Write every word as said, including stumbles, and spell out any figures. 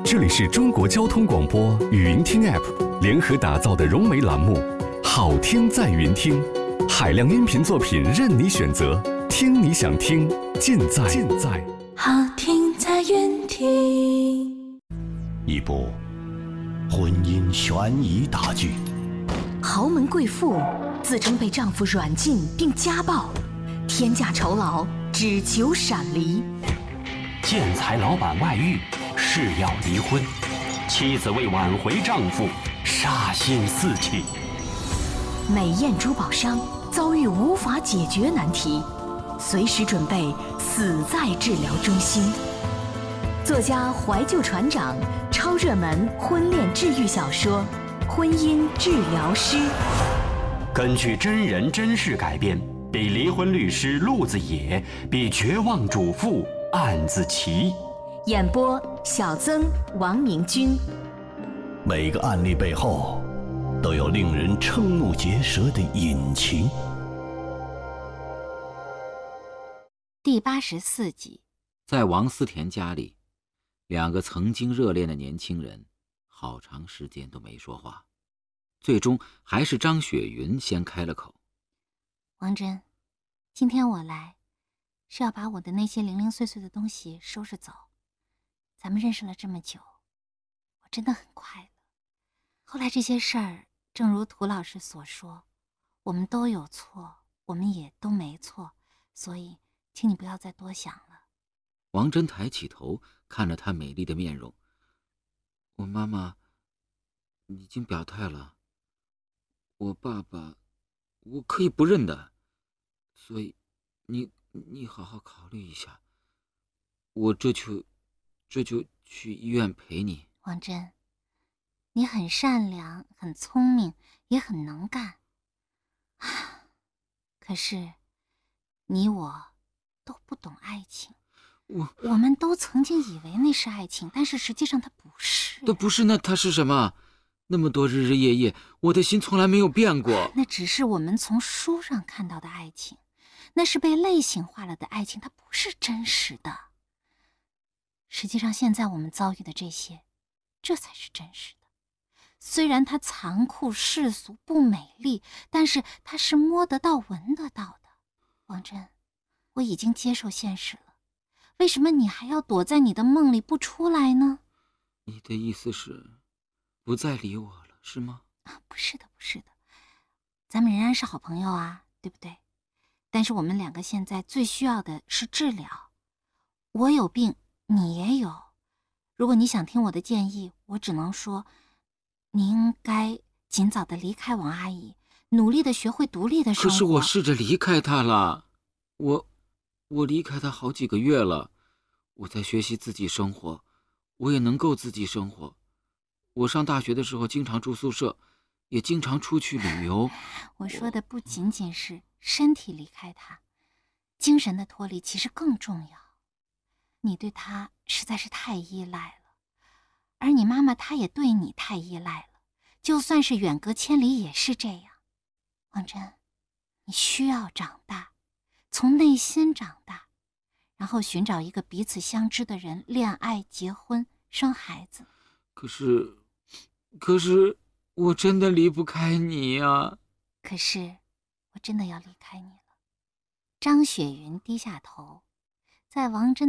这里是中国交通广播语音听 App 联合打造的融媒栏目《好听在云听》，海量音频作品任你选择，听你想听，尽在尽在好听在云听。 一部婚姻悬疑大剧， 豪门贵妇自称被丈夫软禁并家暴，天价酬劳只求闪离。 建材老板外遇，誓要离婚，妻子为挽回丈夫，杀心四起。 美艳珠宝商遭遇无法解决难题，随时准备死在治疗中心。作家怀旧船长超热门婚恋治愈小说《婚姻治疗师》， 根据真人真事改编，比离婚律师陆子野，比绝望主妇案子奇。 演播小曾、王明君。 每个案例背后都有令人瞠目结舌的隐情。 第八十四集， 在王思田家里，两个曾经热恋的年轻人好长时间都没说话，最终还是张雪云先开了口。 王真，今天我来是要把我的那些零零碎碎的东西收拾走。咱们认识了这么久，我真的很快乐。后来这些事儿，正如涂老师所说，我们都有错，我们也都没错，所以请你不要再多想了。 王真抬起头看着她美丽的面容。我妈妈已经表态了，我爸爸我可以不认的，所以你你好好考虑一下，我这就这就去医院陪你。 王真，你很善良，很聪明，也很能干，可是你我都不懂爱情。 我我们都曾经以为那是爱情，但是实际上它不是。 那不是，那它是什么？那么多日日夜夜，我的心从来没有变过。 那只是我们从书上看到的爱情，那是被类型化了的爱情，它不是真实的。实际上现在我们遭遇的这些，这才是真实的。虽然它残酷世俗不美丽，但是它是摸得到闻得到的。王真，我已经接受现实了，为什么你还要躲在你的梦里不出来呢？ 你的意思是不再理我了，是吗？ 啊，不是的，不是的，咱们仍然是好朋友啊，对不对？但是我们两个现在最需要的是治疗。我有病，你也有。如果你想听我的建议，我只能说，你应该尽早的离开王阿姨，努力的学会独立的生活。 可是我试着离开她了，我我离开她好几个月了，我在学习自己生活，我也能够自己生活。我上大学的时候经常住宿舍，也经常出去旅游。 我说的不仅仅是身体离开她，精神的脱离其实更重要。你对她实在是太依赖了，而你妈妈她也对你太依赖了，就算是远隔千里也是这样。王真，你需要长大，从内心长大，然后寻找一个彼此相知的人，恋爱、结婚、生孩子。 可是可是我真的离不开你呀。 可是我真的要离开你了。张雪云低下头，在王真